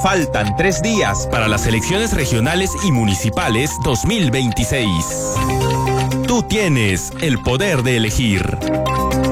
Faltan 3 días para las elecciones regionales y municipales 2026. Tú tienes el poder de elegir.